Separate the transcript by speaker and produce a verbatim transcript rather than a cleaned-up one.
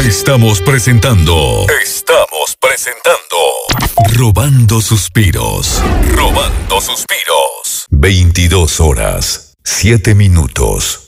Speaker 1: Estamos presentando. Estamos presentando. Robando suspiros. Robando suspiros. veintidós horas, siete minutos.